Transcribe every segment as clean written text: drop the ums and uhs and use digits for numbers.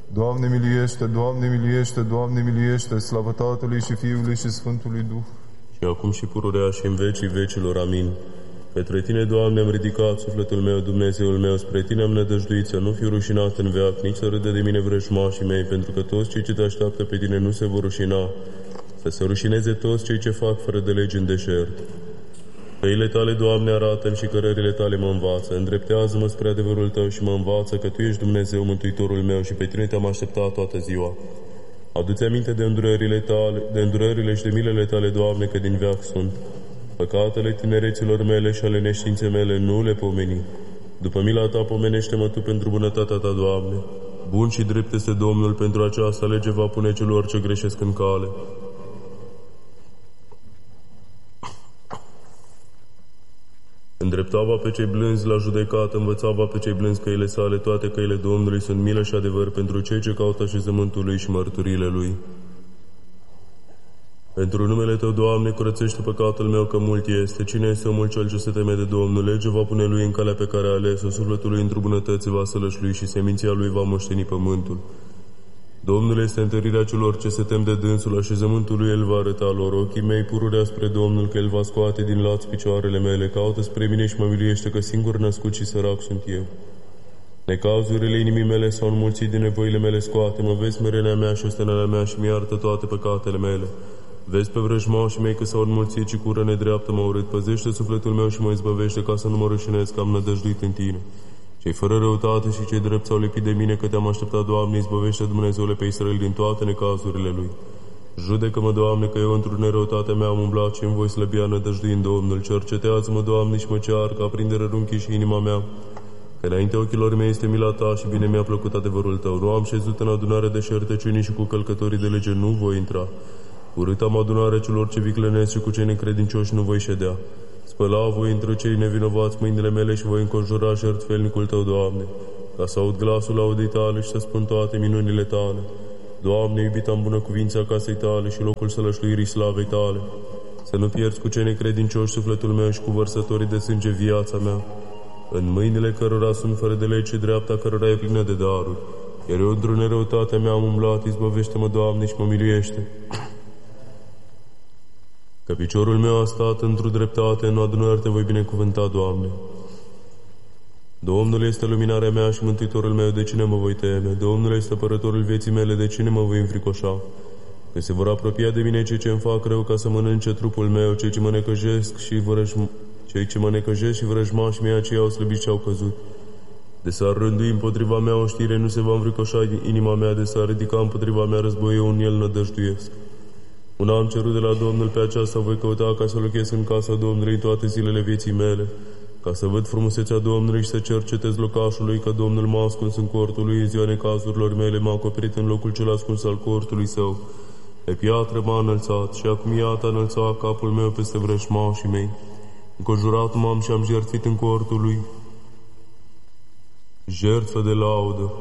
Doamne miluiește, Doamne miluiește, Doamne miluiește, slavă Tatălui și Fiului și Sfântului Duh. Și acum și pururea și în vecii vecilor. Amin. Către Tine, Doamne, am ridicat sufletul meu, Dumnezeul meu, spre Tine am nădăjduit, să nu fiu rușinat în veac, nici să râdă de mine vrăjmașii mei, pentru că toți cei ce Te așteaptă pe Tine nu se vor rușina, să se rușineze toți cei ce fac fără de legi în deșert. Căile Tale, Doamne, arată-mi și cărările Tale mă învață, îndreptează-mă spre adevărul Tău și mă învață că Tu ești Dumnezeu, Mântuitorul meu, și pe Tine Te-am așteptat toată ziua. Adu-ți aminte de îndurările Tale, de îndurările și de milele Tale, Doamne, că din veac sunt. Păcatele tinereților mele și ale neștiinței mele nu le pomeni. După mila Ta pomenește-mă Tu pentru bunătatea Ta, Doamne. Bun și drept este Domnul, pentru aceasta lege va pune celor ce greșesc în cale. Îndrepta-va pe cei blânzi la judecată, învăța-va pe cei blânzi căile Sale, toate căile Domnului sunt milă și adevăr pentru cei ce caută așezământul Lui și mărturile Lui. Pentru numele Tău, Doamne, curățește păcatul meu, că mult este. Cine este omul cel ce se teme de Domnul? Lege va pune lui în calea pe care a ales-o, sufletul lui într-o bunătăți va sălășlui și seminția lui va moșteni pământul. Domnul este întărirea celor ce se tem de dânsul, așezământul lui El va arăta lor. Ochii mei pururea spre Domnul, că El va scoate din laț picioarele mele. Caută spre mine și mă miluiește, că singur născut și sărac sunt eu. Necazurile inimii mele s-au înmulțit din nevoile mele, scoate-mă, vezi smerenia mea și ostenarea mea și mi-iartă toate păcatele mele. Vezi pe vrăjmașii mei că s-au înmulțit și cură nedreaptă m-au urât. Păzește sufletul meu și mă izbăvește, ca să nu mă rușinez, că am nădăjduit în Tine. Cei fără răutate și cei drepți au lipit de mine, că Te-am așteptat, Doamne, izbăvește Dumnezeule pe Israel din toate necazurile lui. Judecă-mă, Doamne, că eu într-o nerăutate mea am umblat și îmi voi slăbia nădăjduind Domnul. Cercetează-mă, Doamne, și mă cearcă, aprinde rărunchii și inima mea, că înainte ochilor mei este mila Ta și bine mi-a plăcut adevărul Tău. Nu am șezut în adunare de șertăciunii și cu călcătorii de lege nu voi intra. Urât am adunarea celor ce viclenesc și cu cei necredincioși nu voi ședea. Spăla voi între cei nevinovați mâinile mele și voi înconjura jertfelnicul Tău, Doamne, ca să aud glasul laudei Tale și să spun toate minunile Tale. Doamne, iubit am bună cuvința casei Tale și locul sălășluirii slavei Tale. Să nu pierzi cu cei necredincioși sufletul meu și cu vărsătorii de sânge viața mea, în mâinile cărora sunt fără de lege și dreapta cărora e plină de daruri. Iar eu într-o nerăutate mea am umblat, izbăvește-mă, Doamne, și mă miluiește. Că piciorul meu a stat într-o dreptate, în adunări Te voi binecuvânta, Doamne. Domnul este luminarea mea și mântuitorul meu, de cine mă voi teme? Domnul este apărătorul vieții mele, de cine mă voi înfricoșa? Că se vor apropia de mine cei ce îmi fac rău ca să mănânce trupul meu, cei ce mă necăjesc și vrăjmașii mei, aceia au slăbit și au căzut. De s-ar rândui împotriva mea o știre, nu se va înfricoșa inima mea, de s-ar ridica împotriva mea război, eu în El nădăjduiesc. Una am cerut de la Domnul, pe aceasta voi căuta, ca să locuiesc în casa Domnului toate zilele vieții mele, ca să văd frumusețea Domnului și să cercetez locașul Lui, că Domnul m-a ascuns în cortul Lui, în ziua necazurilor mele m-a acoperit în locul cel ascuns al cortului Său. Pe piatră m-a înălțat și acum iată a înălțat capul meu peste vrăjmașii mei. Înconjurat m-am și am jertfit în cortul Lui jertfă de laudă.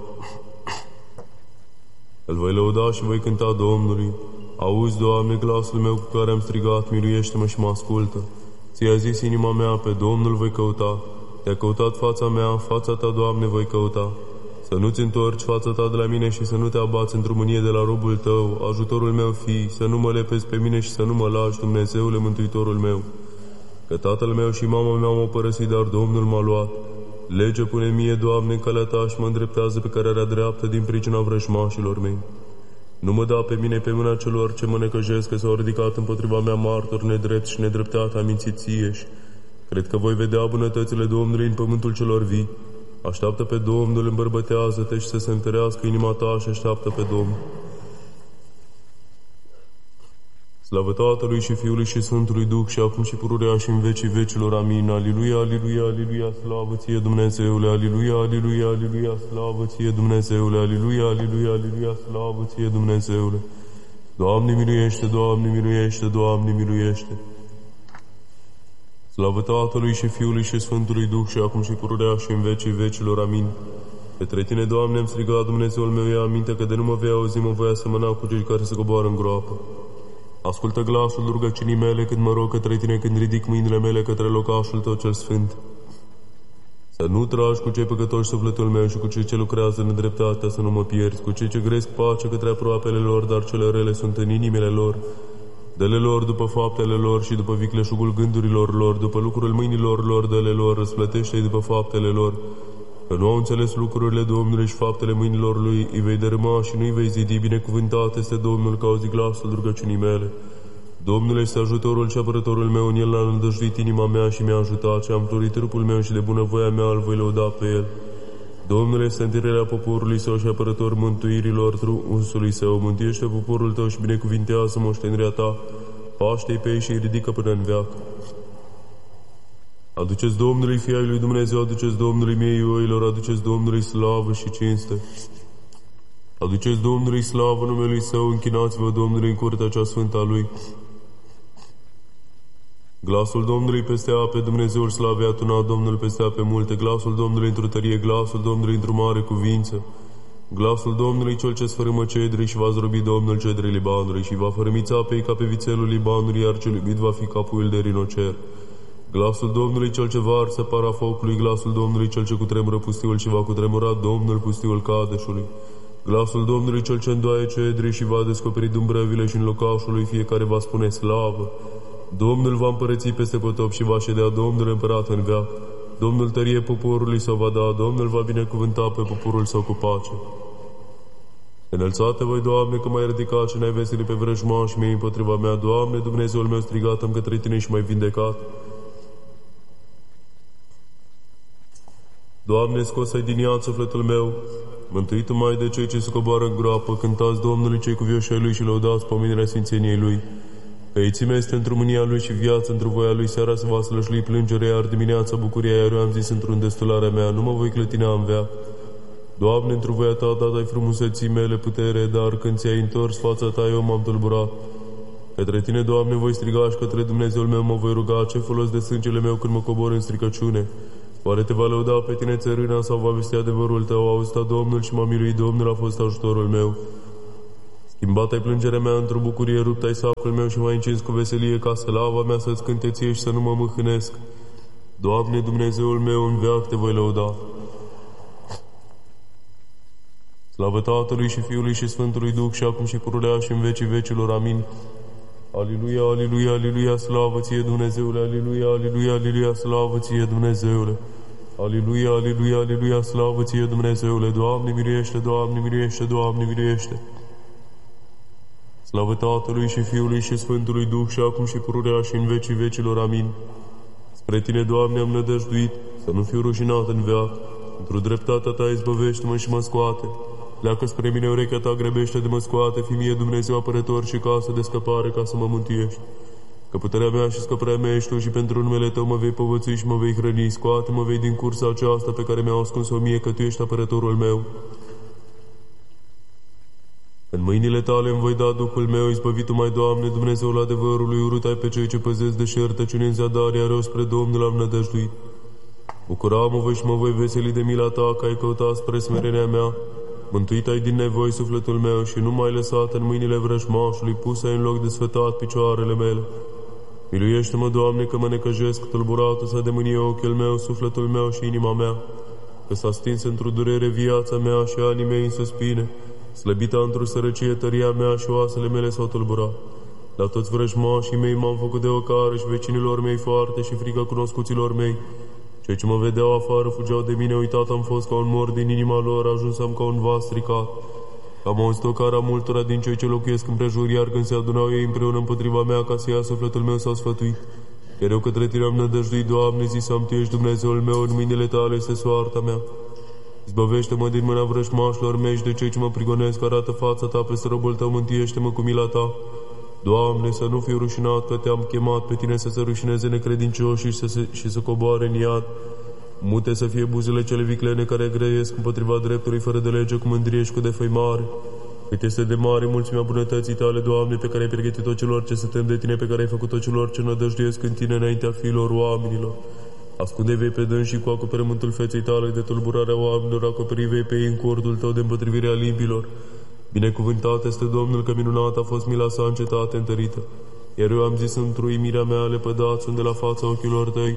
Îl voi lăuda și voi cânta Domnului. Auzi, Doamne, glasul meu cu care am strigat, miluiește-mă și mă ascultă. Ți-a zis inima mea, pe Domnul voi căuta. Te-a căutat fața mea, fața Ta, Doamne, voi căuta. Să nu-ți întorci fața Ta de la mine și să nu te abați într-o mânie de la robul Tău, ajutorul meu fii, să nu mă lepezi pe mine și să nu mă lași, Dumnezeule, Mântuitorul meu. Că tatăl meu și mama mea m-au părăsit, dar Domnul m-a luat. Lege pune mie, Doamne, în calea Ta și mă îndreptează pe cărarea dreaptă din pricina vrăjmașilor mei. Nu mă da pe mine pe mâna celor ce mă necăjesc, că s-au ridicat împotriva mea martori nedrepți și nedreptate amințițieși. Cred că voi vedea bunătățile Domnului în pământul celor vii. Așteaptă pe Domnul, îmbărbătează-te și să se întărească inima ta și așteaptă pe Domnul. Slavă Tatălui și Fiului și Sfântului Duh și acum și pururea și în vecii vecilor. Amin. Aliluia, aliluia, aliluia, slavă Ție, Dumnezeule, aliluia, aliluia, aliluia, slavă Ție, Dumnezeule, aliluia, aliluia, aliluia, slavă Ție, Dumnezeule. Doamne miluiește, Doamne miluiește, Doamne miluiește. Slavă Tatălui și Fiului și Sfântului Duh și acum și pururea și în vecii vecilor. Amin. Către Tine, Doamne, am strigat, Dumnezeul meu, ia aminte că de nu mă vei auzi, mă voi asemăna cu cei care se coboară în groapă. Ascultă glasul rugăciunii mele când mă rog către Tine, când ridic mâinile mele către locașul Tău cel sfânt. Să nu tragi cu cei păcătoși sufletul meu și cu cei ce lucrează în nedreptatea, să nu mă pierzi, cu cei ce gresc pace către aproapele lor, dar cele rele sunt în inimile lor. Dă-le lor după faptele lor și după vicleșugul gândurilor lor, după lucrul mâinilor lor, dă-le lor, răsplătește-i după faptele lor. Că nu au înțeles lucrurile Domnului și faptele mâinilor lui, îi vei dărâma și nu-i vei zidi. Binecuvântat este Domnul, că auzi glasul rugăciunii mele. Domnul este ajutorul și apărătorul meu, în El a îndăjduit inima mea și mi-a ajutat, și am florit trupul meu și de bunăvoia mea îl voi lăuda pe El. Domnul este întărirea poporului său și apărător mântuirilor trusului său. Mântuiește poporul tău și binecuvintează moștenirea ta. Paște-i pe ei și îi ridică până în veac. Aduceți Domnului, fii ai lui Dumnezeu, aduceți Domnului miei oilor, aduceți Domnului slavă și cinste. Aduceți Domnului slavă numelui Său, închinați-vă Domnului în curtea cea sfântă a Lui. Glasul Domnului peste ape, Dumnezeul slavei a tunat Domnul peste ape multe, glasul Domnului într-o tărie, glasul Domnului într-o mare cuvință. Glasul Domnului cel ce sfărâmă cedrii și va zdrobi Domnul cedrii Libanului și va fărâmița apei ca pe vițelul Libanului, iar cel iubit va fi capul de rinocer. Glasul Domnului cel ce varsă para focului, glasul Domnului cel ce cutremură pustiul și va cutremura Domnul pustiul Cadeșului. Glasul Domnului cel ce îndoaie cedrii și va descoperi dumbrăvile și în locașul lui fiecare va spune slavă. Domnul va împărăți peste potop și va ședea Domnul împărat în veac. Domnul tărie poporului său va da, Domnul va binecuvânta pe poporul său cu pace. Înălțate voi, Doamne, că m-ai ridicat și n-ai veselit pe vrăjmașii mei împotriva mea. Doamne, Dumnezeul meu, strigat-am către Tine și m-ai vindecat. Doamne, scos-ai din iad sufletul meu, mântuit mai de cei ce se coboară în groapă, cântați Domnului cei cuvioși ai Lui și lăudați pomenirea sfințeniei Lui. Peițimea este într-o mânia Lui și viața într-o voia Lui, seara se va slășlui plângerea, iar dimineața bucuria, iar eu am zis într-un destularea mea, nu mă voi clătina în veac. Doamne, într-o voia Ta dat-ai frumuseții mele putere, dar când ți-ai întors fața Ta, eu m-am tulburat. Către Tine, Doamne, voi striga și către Dumnezeul meu mă voi ruga, ce folos de sângele meu când mă cobor în stricăciune? Oare te va lăuda pe tine țărâna sau va vesti adevărul tău? A auzit Domnul și m-a miluit, Domnul a fost ajutorul meu. Schimbat-ai plângerea mea într-o bucurie, rupt-ai sacul meu și m-ai încins cu veselie, ca slava mea să-ți cânte ție și să nu mă mâhânesc. Doamne, Dumnezeul meu, în veac te voi lăuda. Slavă Tatălui și Fiului și Sfântului Duh și acum și pururea și în vecii vecilor. Amin. Aliluia, aliluia, aliluia, slavă ție, Dumnezeule, aliluia, aliluia, aliluia, slavă ție, Dumnezeule. Aliluia, aliluia, aliluia, slavă ție, Dumnezeule. Doamne, miluiește, Doamne, miluiește, Doamne, miluiește. Slavă Tatălui și Fiului și Sfântului Duh și acum și pururea și în vecii vecilor. Amin. Spre Tine, Doamne, am nădăjduit, să nu fiu rușinat în veac. Într-o dreptatea Ta izbăvește-mă și mă scoate. Pleacă spre mine urechea Ta, grăbește de mă scoate, fi mie Dumnezeu apărător și casă de scăpare, ca să mă mântuiești. Că puterea mea și scăparea mea ești Tu și pentru numele Tău mă vei povățui și mă vei hrăni. Scoate-mă vei din cursa aceasta pe care mi-au ascuns-o mie, că Tu ești apărătorul meu. În mâinile Tale îmi voi da Duhul meu, izbăvitul mai, Doamne, Dumnezeul adevărului, urât-ai pe cei ce păzesc deșertăciuni în zadar, iar eu spre Domnul am nădăjduit. Bucura-mă voi și mă voi veseli de mila Ta, că ai căutat spre smerenia mea. Mântuit ai din nevoi sufletul meu și nu m-ai lăsat în mâinile vrăjmașului, pus ai în loc de sfătat picioarele mele. Miluiește-mă, Doamne, că mă necăjesc, tulburată să de mânie ochiul meu, sufletul meu și inima mea, că s-a stins într-o durere viața mea și anii mei în suspine, slăbita într-o sărăcie tăria mea și oasele mele s-au tulburat. La toți vrăjmașii mei m-am făcut de ocară și vecinilor mei foarte și frica cunoscuților mei. Cei ce mă vedeau afară fugeau de mine, uitat am fost ca un mor din inima lor, ajuns am ca un vas stricat. Am auzit o cara multora din cei ce locuiesc împrejur, iar când se adunau ei împreună împotriva mea ca să ia sufletul meu s-au sfătuit. Iar eu către Tine am nădăjduit, Doamne, zis-am, Tu ești Dumnezeul meu, în mâinile Tale este soarta mea. Izbăvește-mă din mâna vrăjmașilor mei și de cei ce mă prigonesc, arată fața Ta peste robul Tău, mântuiește-mă cu mila Ta. Doamne, să nu fiu rușinat, că Te-am chemat pe Tine să se rușineze necredincioșii și să coboare în iad. Mute să fie buzele cele viclene care grăiesc împotriva dreptului fără de lege, cu mândrie și cu defăimare. Cât este de mare mulțimea bunătății Tale, Doamne, pe care ai pregătit-o celor ce se tem de Tine, pe care ai făcut-o celor ce nădăjduiesc în Tine înaintea fiilor oamenilor. Ascunde-vei pe dânsii cu acoperământul feței Tale de tulburarea oamenilor, acoperi-vei pe ei în cordul Tău de împotrivirea limbilor. Binecuvântat este Domnul, că minunat a fost mila Sa în cetate întărită. Iar eu am zis într-o uimirea mea, lepădați unde la fața ochilor Tăi,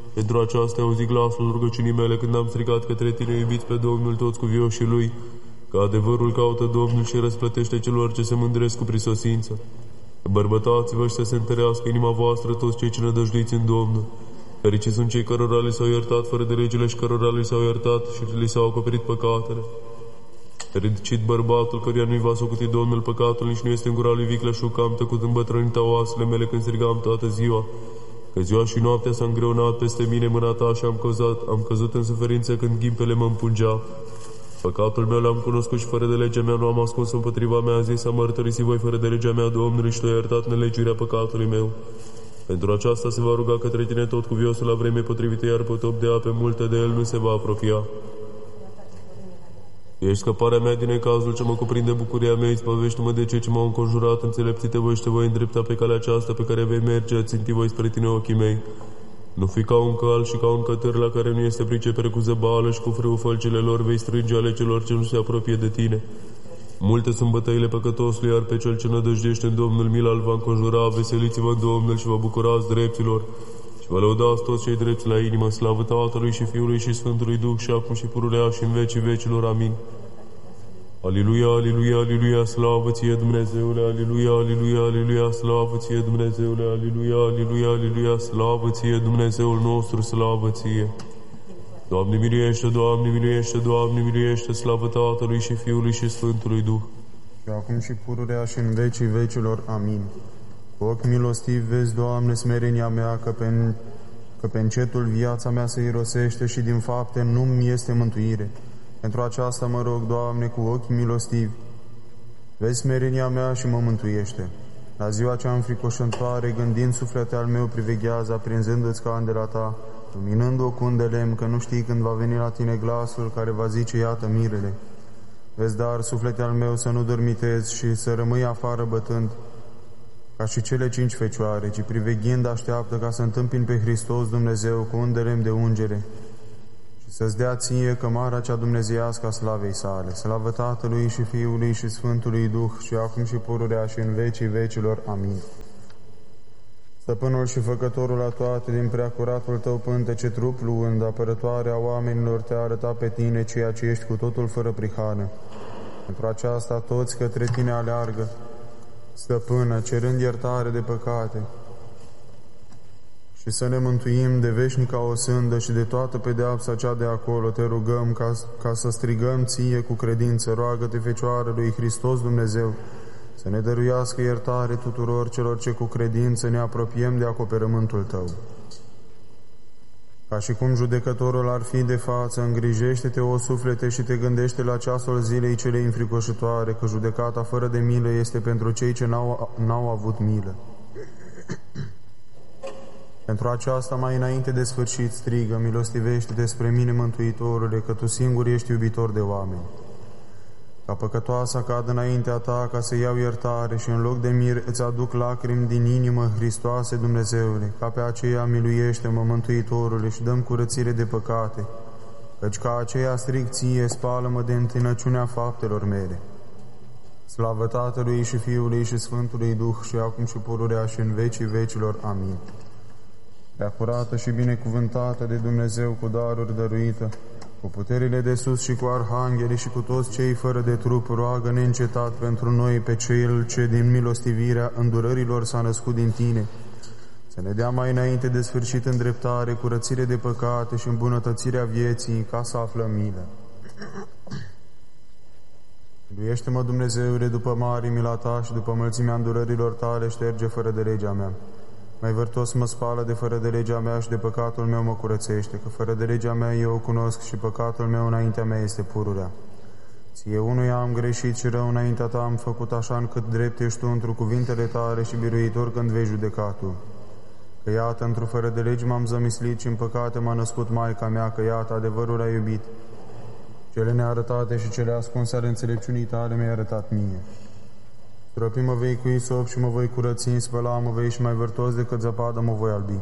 Pentru aceasta auzi glasul rugăciunii mele când am strigat către tine, iubiți pe Domnul toți cuvioșii lui, că adevărul caută Domnul și răsplătește celor ce se mândresc cu prisosință. Bărbătați-vă și să se întărească inima voastră toți cei ce nădăjduiți în Domnul. Fericiți sunt cei cărora li s-au iertat fără de legile și cărora li s-au iertat și li s-au acoperit păcatele. Fericit bărbatul căruia nu-i va socuti Domnul păcatul, nici nu este în gura lui vicleșug, că am tăcut îmbătrânita oasele mele când strigam toată ziua. Că ziua și noaptea s-a îngreunat peste mine mâna ta și am căzut în suferință când ghimpele mă împungea. Păcatul meu l-am cunoscut și fără de legea mea nu am ascuns împotriva mea, a zis, am mărturisit voi fără de legea mea, Domnului, și tu ai iertat nelegiuirea păcatului meu. Pentru aceasta se va ruga către tine tot cuviosul la vreme potrivită, iar potop de ape multe de el nu se va apropia. Ești scăparea mea din necazul ce mă cuprinde, bucuria mea, izbăvește-mă de cei ce m-au înconjurat, înțelepțite voi și te voi îndrepta pe calea aceasta pe care vei merge, ținti voi spre tine ochii mei. Nu fi ca un cal și ca un cătăr la care nu este pricepere cu zăbală și cu frâul fălcile lor vei strânge ale celor ce nu se apropie de tine. Multe sunt bătăile păcătosului, iar pe cel ce nădăjduiește în Domnul mila îl va înconjura. Veseliți-vă în Domnul și vă bucurați dreptilor și vă lăudați toți cei drepți la inimă. Slavă Tatălui și Fiului și Sfântului Duh și acum și pururea și în vecii vecilor. Amin. Aliluia, aliluia, aliluia, slavă ție Dumnezeule, aliluia, aliluia, aliluia, slavă ție Dumnezeule, aliluia, aliluia, aliluia, slavă ție Dumnezeul nostru, slavă ție. Doamne miluiește, Doamne miluiește, Doamne miluiește, slavă Tatălui și Fiului și Sfântului Duh. Și acum și pururea și în vecii vecilor. Amin. Cu ochi milostivi vezi, Doamne, smerenia mea, că pe încetul viața mea se irosește și din fapte nu-mi este mântuire. Pentru aceasta mă rog, Doamne, cu ochi milostivi, vezi smerenia mea și mă mântuiește. La ziua cea înfricoșătoare, gândind suflete al meu, priveghează, aprinzându-ți candela ta, luminând-o cu un de lemn, că nu știi când va veni la tine glasul care va zice, iată mirele. Vezi, dar, suflete al meu, să nu dormitezi și să rămâi afară bătând, ca și cele 5 fecioare, ci priveghind așteaptă ca să întâmpini pe Hristos Dumnezeu cu un de lemn de ungere și să-ți dea ție cămara cea dumnezeiască a slavei sale. Slavă Tatălui și Fiului și Sfântului Duh și acum și pururea și în vecii vecilor. Amin. Stăpânul și făcătorul la toate, din preacuratul tău pântece trup luând, apărătoarea oamenilor, te-a arătat pe tine, ceea ce ești cu totul fără prihană. Pentru aceasta toți către tine aleargă, Stăpână, cerând iertare de păcate și să ne mântuim de veșnica osândă și de toată pedeapsa cea de acolo, te rugăm ca să strigăm ție cu credință. Roagă-te, Fecioară lui Hristos Dumnezeu, să ne dăruiască iertare tuturor celor ce cu credință ne apropiem de acoperământul tău. Ca și cum judecătorul ar fi de față, îngrijește-te, o suflete, și te gândește la ceasul zilei cele înfricoșătoare, că judecata fără de milă este pentru cei ce n-au avut milă. Pentru aceasta, mai înainte de sfârșit, strigă, milostivește-te spre mine, Mântuitorule, că Tu singur ești iubitor de oameni. Ca păcătoasa cad înaintea Ta ca să iau iertare și în loc de mir îți aduc lacrimi din inimă, Hristoase Dumnezeule, ca pe aceea miluiește-mă, Mântuitorule, și dăm curățire de păcate, căci ca aceea strig ție, spală-mă de întinăciunea faptelor mele. Slavă Tatălui și Fiului și Sfântului Duh și acum și pururea și în vecii vecilor. Amin. Prea curată și binecuvântată de Dumnezeu, cu daruri dăruită, cu puterile de sus și cu arhanghelii și cu toți cei fără de trup, roagă neîncetat pentru noi pe Cel ce din milostivirea îndurărilor s-a născut din Tine, să ne dea mai înainte de sfârșit îndreptare, curățire de păcate și îmbunătățirea vieții, ca să aflăm milă. Miluiește-mă, Dumnezeule, după mari mila Ta și după mulțimea îndurărilor Tale, șterge fără de legea mea. Mai vârtos mă spală de fără de legea mea și de păcatul meu mă curățește, că fără de legea mea eu o cunosc și păcatul meu înaintea mea este pururea. Ție unuia am greșit și rău înaintea Ta am făcut, așa încât drept ești Tu întru cuvintele Tale și biruitor când vei judeca Tu. Că iată, într-o fără de legi m-am zămislit și în păcate m-a născut Maica mea, că iată, adevărul a iubit. Cele nearătate și cele ascunse ale înțelepciunii Tale mi-ai arătat mie. Stropi mă vei cu isop și mă voi curăți, spăla mă vei și mai vârtos decât zăpadă mă voi albi.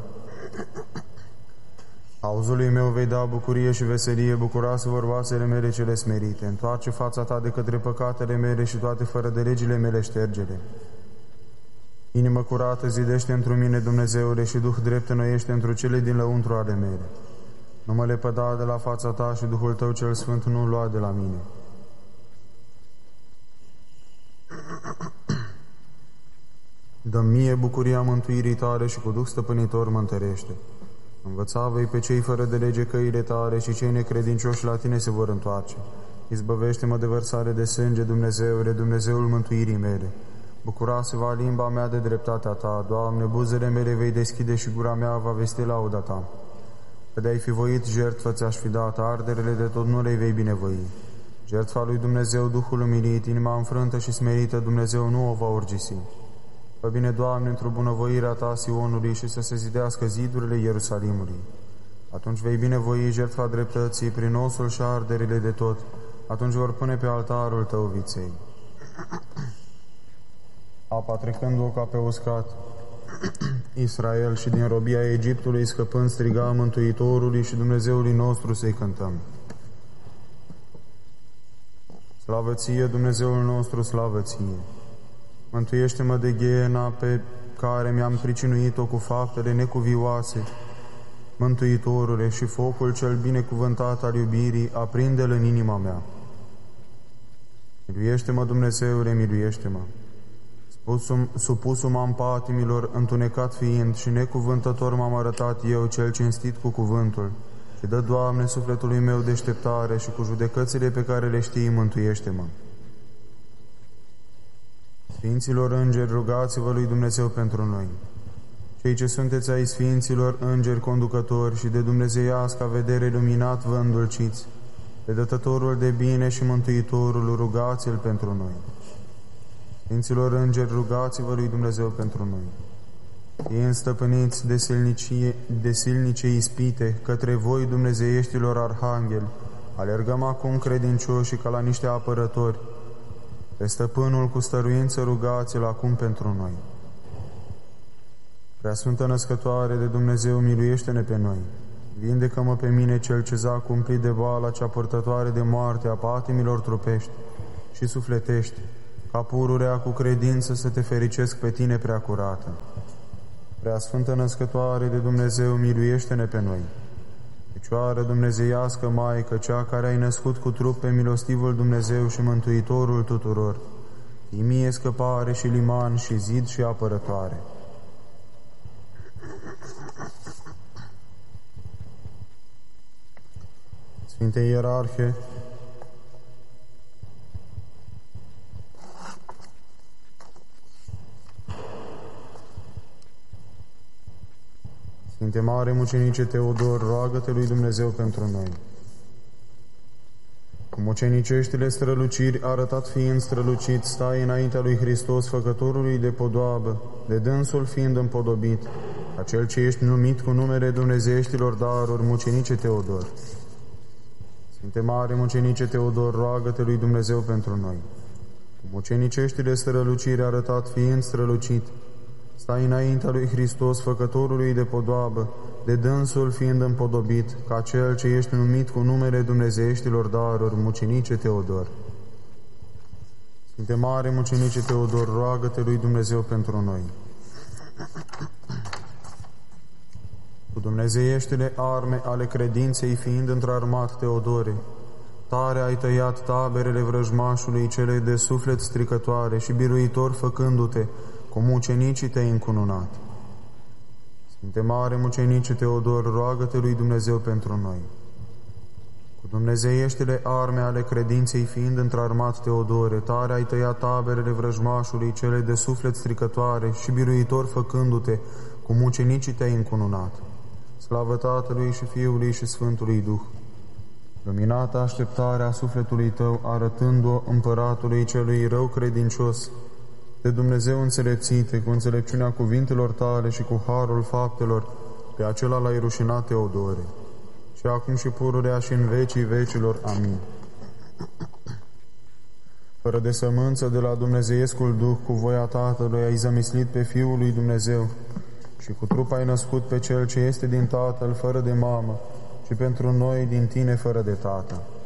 Auzului meu vei da bucurie și veselie, bucuroase vor oasele mele cele smerite. Întoarce fața Ta de către păcatele mele și toate fără de legile mele ștergele. Inimă curată zidește întru mine, Dumnezeule, și Duh drept înnoiește întru cele din lăuntru ale mele. Nu mă lepăda de la fața ta și Duhul tău cel Sfânt nu lua de la mine. Dă-mi mie bucuria mântuirii tale și cu Duh stăpânitor mă întărește. Învăța-vă-i pe cei fără de lege căile tale și cei necredincioși la tine se vor întoarce. Izbăvește-mă de vărsare de sânge, Dumnezeule, Dumnezeul mântuirii mele. Bucura-se-va limba mea de dreptatea ta, Doamne, buzele mele vei deschide și gura mea va vesti lauda ta. Că de-ai fi voit jertfă ți-aș fi dat, arderele de tot nu le vei binevoi. Jertfa lui Dumnezeu, Duhul umilit, inima înfrântă și smerită, Dumnezeu nu o va urgisi. Fă bine, Doamne, într-o bunăvoirea ta Sionului și să se zidească zidurile Ierusalimului. Atunci vei binevoi jertfa dreptății prin osul și arderile de tot. Atunci vor pune pe altarul tău viței. Apa trecând-o ca pe uscat, Israel și din robia Egiptului scăpând striga Mântuitorului și Dumnezeului nostru să-i cântăm. Slavă ție, Dumnezeul nostru, slavă ție! Mântuiește-mă de gheena pe care mi-am pricinuit-o cu faptele necuvioase. Mântuitorule, și focul cel binecuvântat al iubirii, aprinde-l în inima mea. Miluiește-mă, Dumnezeule, miluiește-mă! Supusul m-am patimilor, întunecat fiind, și necuvântător m-am arătat eu, cel cinstit cu cuvântul. Și dă, Doamne, sufletului meu deșteptare și cu judecățile pe care le știi, mântuiește-mă. Sfinților îngeri, rugați-vă lui Dumnezeu pentru noi. Cei ce sunteți ai Sfinților îngeri conducători și de dumnezeiasca vedere luminat vă îndulciți, pe Dătătorul de bine și Mântuitorul, rugați-L pentru noi. Sfinților îngeri, rugați-vă lui Dumnezeu pentru noi. Ei înstăpâniți de silnice ispite, către voi, dumnezeieștilor arhangheli, alergăm acum credincioși ca la niște apărători. Pe stăpânul cu stăruință rugați-L acum pentru noi. Preasfântă Născătoare de Dumnezeu, miluiește-ne pe noi. Vindecă-mă pe mine, cel ce zac umplit de boala cea purtătoare de moarte a patimilor trupești și sufletești, ca pururea cu credință să te fericesc pe tine, prea curată. Preasfântă Născătoare de Dumnezeu, miluiește-ne pe noi. Fecioară dumnezeiască Maică, cea care ai născut cu trup pe milostivul Dumnezeu și Mântuitorul tuturor, fii mie scăpare și liman și zid și apărătoare. Sfinte Ierarhe, Sfinte Mare Mucenice Teodor, roagă-te lui Dumnezeu pentru noi. Cu muceniceștile străluciri, arătat fiind strălucit, stai înaintea lui Hristos, făcătorului de podoabă, de dânsul fiind împodobit, acel ce ești numit cu numele dumnezeieștilor daruri, Mucenice Teodor. Sfinte Mare Mucenice Teodor, roagă-te lui Dumnezeu pentru noi. Cu muceniceștile străluciri, arătat fiind strălucit, stai înaintea lui Hristos, făcătorului de podoabă, de dânsul fiind împodobit, ca cel ce ești numit cu numele dumnezeieștilor daruri, Mucenice Teodor. Sfinte Mare Mucenice Teodor, roagă-te lui Dumnezeu pentru noi. Cu dumnezeieștile arme ale credinței fiind întrarmat, Teodore, tare ai tăiat taberele vrăjmașului, cele de suflet stricătoare, și biruitor făcându-te, cu mucenicii te-ai încununat. Sfinte Mare Mucenice Teodor, roagă-te lui Dumnezeu pentru noi. Cu dumnezeieștile arme ale credinței fiind întrarmat, Teodore, tare ai tăiat taberele vrăjmașului, cele de suflet stricătoare, și biruitor făcându-te, cu mucenicii te-ai încununat. Slavă Tatălui și Fiului și Sfântului Duh! Luminată așteptarea sufletului tău, arătând-o împăratului celui rău credincios, de Dumnezeu înțelepțite, cu înțelepciunea cuvintelor tale și cu harul faptelor, pe acela l-ai rușinat, Teodore. Și acum și pururea și în vecii vecilor. Amin. Fără de sămânță, de la dumnezeiescul Duh, cu voia Tatălui ai zămislit pe Fiul lui Dumnezeu și cu trup ai născut pe Cel ce este din Tatăl, fără de mamă, și pentru noi din tine, fără de tată.